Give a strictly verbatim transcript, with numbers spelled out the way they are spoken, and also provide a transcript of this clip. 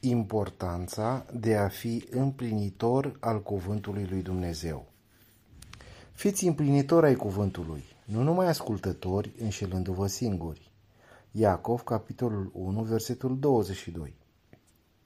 Importanța de a fi împlinitor al cuvântului lui Dumnezeu. Fiți împlinitori ai cuvântului, nu numai ascultători, înșelându-vă singuri. Iacov, capitolul unu, versetul douăzeci și doi.